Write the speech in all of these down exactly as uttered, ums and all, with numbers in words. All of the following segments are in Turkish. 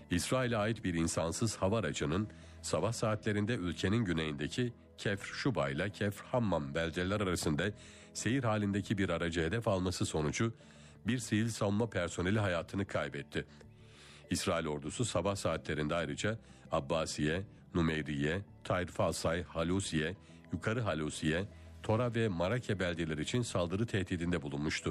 İsrail'e ait bir insansız hava aracının sabah saatlerinde ülkenin güneyindeki Kefr Şuba ile Kefr Hammam beldeler arasında seyir halindeki bir aracı hedef alması sonucu bir sivil savunma personeli hayatını kaybetti. İsrail ordusu sabah saatlerinde ayrıca Abbasiye, Numeyriye, Tayr Falsay, Halusiye, Yukarı Halusiye, Tora ve Marake beldeleri için saldırı tehdidinde bulunmuştu.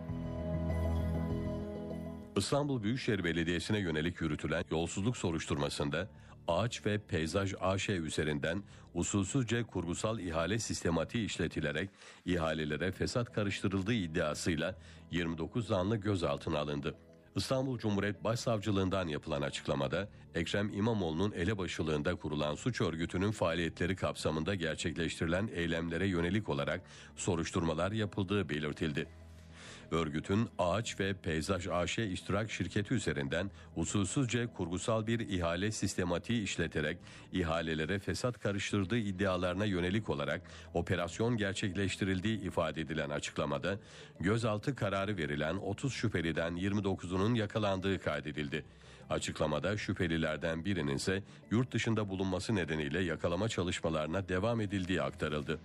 İstanbul Büyükşehir Belediyesi'ne yönelik yürütülen yolsuzluk soruşturmasında Ağaç ve Peyzaj A Ş üzerinden usulsüzce kurgusal ihale sistematiği işletilerek ihalelere fesat karıştırıldığı iddiasıyla yirmi dokuz zanlı gözaltına alındı. İstanbul Cumhuriyet Başsavcılığından yapılan açıklamada Ekrem İmamoğlu'nun elebaşılığında kurulan suç örgütünün faaliyetleri kapsamında gerçekleştirilen eylemlere yönelik olarak soruşturmalar yapıldığı belirtildi. Örgütün Ağaç ve Peyzaj A Ş iştirak şirketi üzerinden usulsüzce kurgusal bir ihale sistematiği işleterek ihalelere fesat karıştırdığı iddialarına yönelik olarak operasyon gerçekleştirildiği ifade edilen açıklamada gözaltı kararı verilen otuz şüpheliden yirmi dokuzunun yakalandığı kaydedildi. Açıklamada şüphelilerden birinin ise yurt dışında bulunması nedeniyle yakalama çalışmalarına devam edildiği aktarıldı.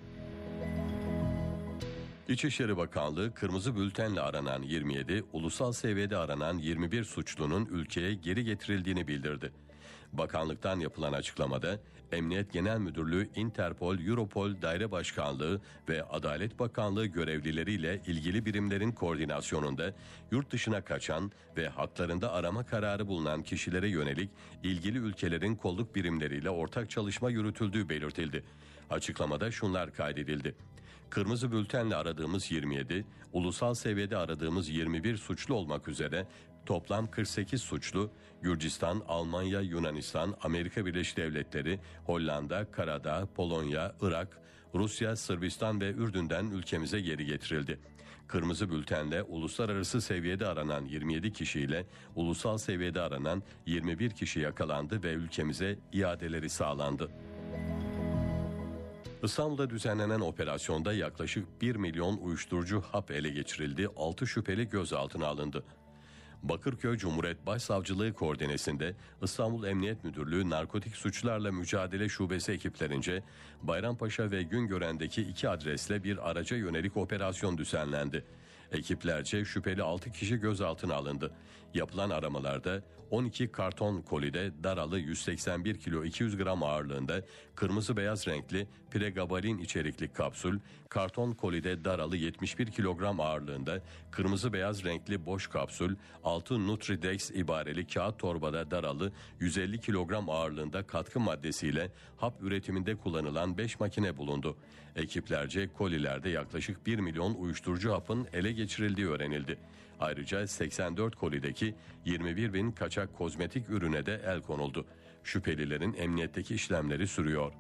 İçişleri Bakanlığı kırmızı bültenle aranan yirmi yedi, ulusal seviyede aranan yirmi bir suçlunun ülkeye geri getirildiğini bildirdi. Bakanlıktan yapılan açıklamada Emniyet Genel Müdürlüğü, Interpol, Europol Daire Başkanlığı ve Adalet Bakanlığı görevlileriyle ilgili birimlerin koordinasyonunda yurt dışına kaçan ve haklarında arama kararı bulunan kişilere yönelik ilgili ülkelerin kolluk birimleriyle ortak çalışma yürütüldüğü belirtildi. Açıklamada şunlar kaydedildi. Kırmızı bültenle aradığımız yirmi yedi, ulusal seviyede aradığımız yirmi bir suçlu olmak üzere toplam kırk sekiz suçlu Gürcistan, Almanya, Yunanistan, Amerika Birleşik Devletleri, Hollanda, Karadağ, Polonya, Irak, Rusya, Sırbistan ve Ürdün'den ülkemize geri getirildi. Kırmızı bültenle uluslararası seviyede aranan yirmi yedi kişiyle ulusal seviyede aranan yirmi bir kişi yakalandı ve ülkemize iadeleri sağlandı. İstanbul'da düzenlenen operasyonda yaklaşık bir milyon uyuşturucu hap ele geçirildi, altı şüpheli gözaltına alındı. Bakırköy Cumhuriyet Başsavcılığı koordinesinde İstanbul Emniyet Müdürlüğü Narkotik Suçlarla Mücadele Şubesi ekiplerince Bayrampaşa ve Güngören'deki iki adresle bir araca yönelik operasyon düzenlendi. Ekiplerce şüpheli altı kişi gözaltına alındı. Yapılan aramalarda on iki karton kolide daralı yüz seksen bir kilo iki yüz gram ağırlığında kırmızı beyaz renkli pregabalin içerikli kapsül, karton kolide daralı yetmiş bir kilogram ağırlığında kırmızı beyaz renkli boş kapsül, altı Nutridex ibareli kağıt torbada daralı yüz elli kilogram ağırlığında katkı maddesiyle hap üretiminde kullanılan beş makine bulundu. Ekiplerce kolilerde yaklaşık bir milyon uyuşturucu hapın ele geçirildiği öğrenildi. Ayrıca seksen dört kolideki yirmi bir bin kaçak kozmetik ürüne de el konuldu. Şüphelilerin emniyetteki işlemleri sürüyor.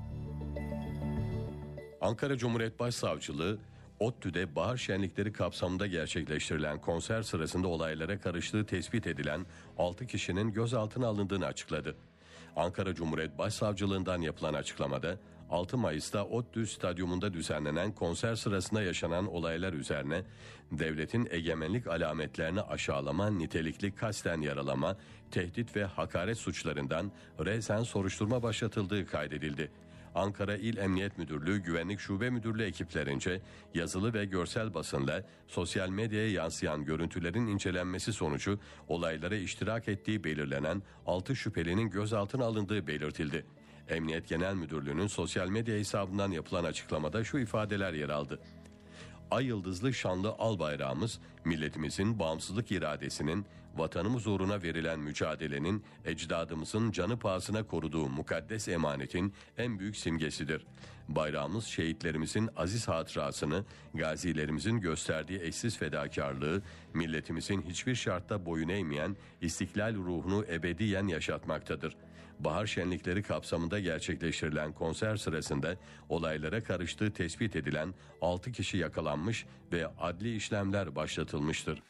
Ankara Cumhuriyet Başsavcılığı, ODTÜ'de bahar şenlikleri kapsamında gerçekleştirilen konser sırasında olaylara karıştığı tespit edilen altı kişinin gözaltına alındığını açıkladı. Ankara Cumhuriyet Başsavcılığından yapılan açıklamada altı Mayıs'ta ODTÜ Stadyumunda düzenlenen konser sırasında yaşanan olaylar üzerine devletin egemenlik alametlerini aşağılama, nitelikli kasten yaralama, tehdit ve hakaret suçlarından resen soruşturma başlatıldığı kaydedildi. Ankara İl Emniyet Müdürlüğü Güvenlik Şube Müdürlüğü ekiplerince yazılı ve görsel basınla sosyal medyaya yansıyan görüntülerin incelenmesi sonucu olaylara iştirak ettiği belirlenen altı şüphelinin gözaltına alındığı belirtildi. Emniyet Genel Müdürlüğü'nün sosyal medya hesabından yapılan açıklamada şu ifadeler yer aldı. Ay yıldızlı şanlı al bayrağımız, milletimizin bağımsızlık iradesinin, vatanımız uğruna verilen mücadelenin, ecdadımızın canı pahasına koruduğu mukaddes emanetin en büyük simgesidir. Bayrağımız şehitlerimizin aziz hatırasını, gazilerimizin gösterdiği eşsiz fedakarlığı, milletimizin hiçbir şartta boyun eğmeyen istiklal ruhunu ebediyen yaşatmaktadır. Bahar şenlikleri kapsamında gerçekleştirilen konser sırasında olaylara karıştığı tespit edilen altı kişi yakalanmış ve adli işlemler başlatılmıştır.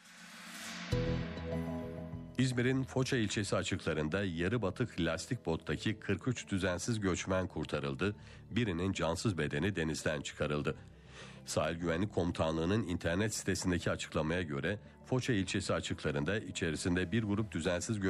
İzmir'in Foça ilçesi açıklarında yarı batık lastik bottaki kırk üç düzensiz göçmen kurtarıldı, birinin cansız bedeni denizden çıkarıldı. Sahil Güvenlik Komutanlığı'nın internet sitesindeki açıklamaya göre Foça ilçesi açıklarında içerisinde bir grup düzensiz